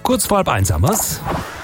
Kurz vor 12:30 haben wir's.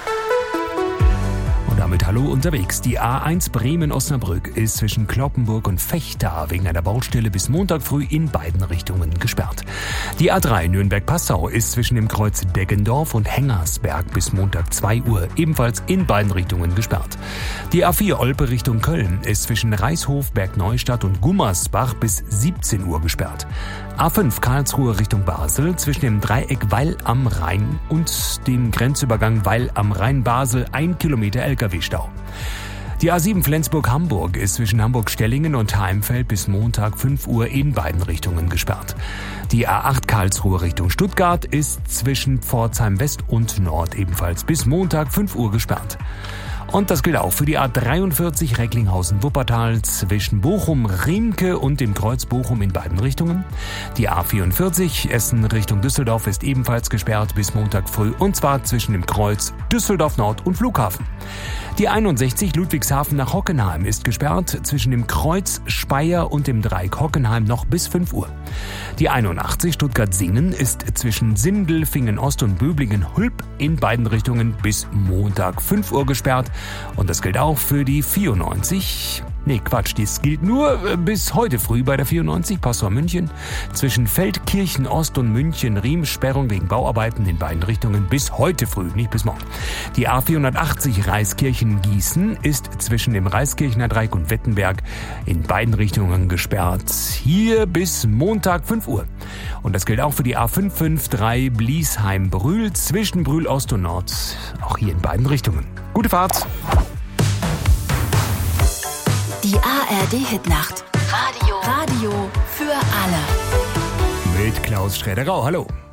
Und damit hallo unterwegs. Die A1 Bremen-Osnabrück ist zwischen Cloppenburg und Vechta wegen einer Baustelle bis Montag früh in beiden Richtungen gesperrt. Die A3 Nürnberg-Passau ist zwischen dem Kreuz Deggendorf und Hengersberg bis Montag 2 Uhr ebenfalls in beiden Richtungen gesperrt. Die A4 Olpe Richtung Köln ist zwischen Reishof, Bergneustadt und Gummersbach bis 17 Uhr gesperrt. A5 Karlsruhe Richtung Basel zwischen dem Dreieck Weil am Rhein und dem Grenzübergang Weil am Rhein-Basel 1 Kilometer LKW-Stau. Die A7 Flensburg-Hamburg ist zwischen Hamburg-Stellingen und Heimfeld bis Montag 5 Uhr in beiden Richtungen gesperrt. Die A8 Karlsruhe Richtung Stuttgart ist zwischen Pforzheim West und Nord ebenfalls bis Montag 5 Uhr gesperrt. Und das gilt auch für die A43 Recklinghausen-Wuppertal zwischen Bochum-Riemke und dem Kreuz Bochum in beiden Richtungen. Die A44 Essen Richtung Düsseldorf ist ebenfalls gesperrt bis Montag früh und zwar zwischen dem Kreuz Düsseldorf Nord und Flughafen. Die 61 Ludwigshafen nach Hockenheim ist gesperrt zwischen dem Kreuz Speyer und dem Dreieck Hockenheim noch bis 5 Uhr. Die 81 Stuttgart-Singen ist zwischen Sindelfingen Ost und Böblingen-Hulb in beiden Richtungen bis Montag 5 Uhr gesperrt. Und das gilt auch für die 94. Das gilt nur bis heute früh bei der 94 Passau München. Zwischen Feldkirchen Ost und München Riem Sperrung wegen Bauarbeiten in beiden Richtungen bis heute früh, nicht bis morgen. Die A480 Reiskirchen Gießen ist zwischen dem Reiskirchener Dreieck und Wettenberg in beiden Richtungen gesperrt. Hier bis Montag 5 Uhr. Und das gilt auch für die A553 Bliesheim-Brühl zwischen Brühl Ost und Nord. Auch hier in beiden Richtungen. Gute Fahrt! Die ARD-Hitnacht. Radio für alle. Mit Klaus Schräderau. Hallo.